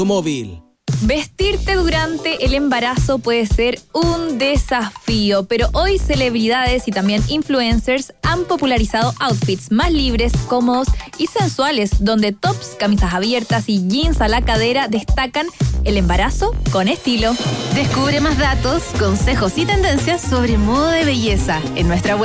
Móvil. Vestirte durante el embarazo puede ser un desafío, pero hoy celebridades y también influencers han popularizado outfits más libres, cómodos y sensuales, donde tops, camisas abiertas y jeans a la cadera destacan el embarazo con estilo. Descubre más datos, consejos y tendencias sobre moda de belleza en nuestra web